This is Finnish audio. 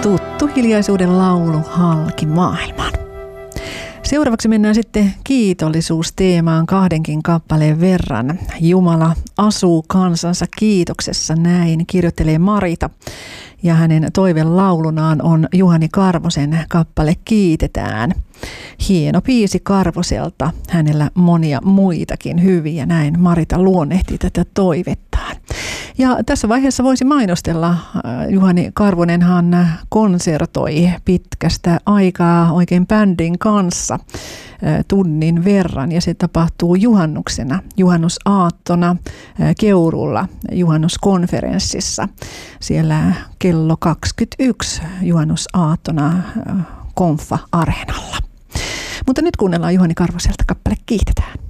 tuttu hiljaisuuden laulu halki maailman. Seuraavaksi mennään sitten kiitollisuusteemaan 2 kappaleen verran. Jumala asuu kansansa kiitoksessa, näin kirjoittelee Marita. Ja hänen toivelaulunaan on Juhani Karvosen kappale Kiitetään. Hieno biisi Karvoselta, hänellä monia muitakin hyviä, näin Marita luonnehti tätä toivettaan. Ja tässä vaiheessa voisi mainostella, Juhani Karvonenhan konsertoi pitkästä aikaa oikein bändin kanssa tunnin verran, ja se tapahtuu juhannuksena, juhannusaattona Keurulla juhannuskonferenssissa. Siellä kello 21 juhannusaattona Konfa-areenalla. Mutta nyt kuunnellaan Juhani Karvoselta kappale Kiitetään.